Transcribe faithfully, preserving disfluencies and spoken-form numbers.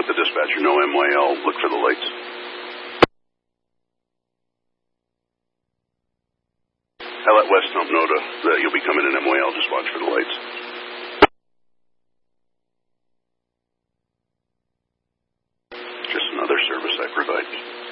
let the dispatcher know M Y L. Look for the lights. I let West Stump know to, that you'll be coming in M Y L. Just watch for the lights. Just another service I provide.